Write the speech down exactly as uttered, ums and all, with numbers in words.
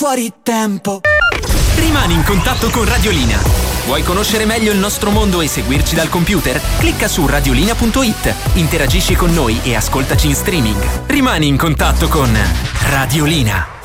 fuori tempo. Rimani in contatto con Radiolina. Vuoi conoscere meglio il nostro mondo e seguirci dal computer? Clicca su radiolina punto it, interagisci con noi e ascoltaci in streaming. Rimani in contatto con Radiolina.